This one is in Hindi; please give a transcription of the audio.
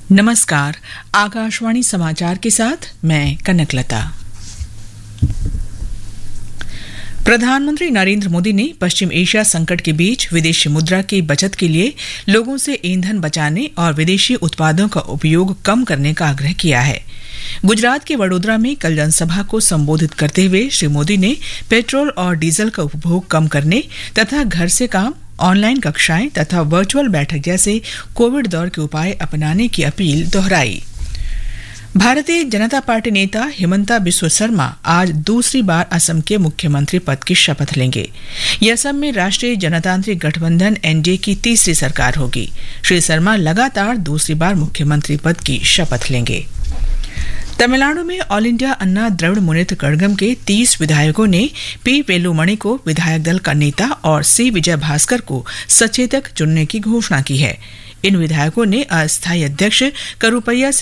नमस्कार, आकाशवाणी समाचार के साथ मैं कनकलता। प्रधानमंत्री नरेंद्र मोदी ने पश्चिम एशिया संकट के बीच विदेशी मुद्रा की बचत के लिए लोगों से ईंधन बचाने और विदेशी उत्पादों का उपयोग कम करने का आग्रह किया है। गुजरात के वडोदरा में कल जनसभा को संबोधित करते हुए श्री मोदी ने पेट्रोल और डीजल का उपभोग कम करने तथा घर से काम, ऑनलाइन कक्षाएं तथा वर्चुअल बैठक जैसे कोविड दौर के उपाय अपनाने की अपील दोहराई। भारतीय जनता पार्टी नेता हिमंता बिस्वा शर्मा आज दूसरी बार असम के मुख्यमंत्री पद की शपथ लेंगे। यह असम में राष्ट्रीय जनतांत्रिक गठबंधन एनडीए की तीसरी सरकार होगी। श्री शर्मा लगातार दूसरी बार मुख्यमंत्री पद की शपथ लेंगे। तमिलनाडु में ऑल इंडिया अन्ना द्रविड़ मुनेत्र कड़गम के 30 विधायकों ने पी वेलुमणि को विधायक दल का नेता और सी विजय भास्कर को सचेतक चुनने की घोषणा की है। इन विधायकों ने अस्थायी अध्यक्ष करुपैया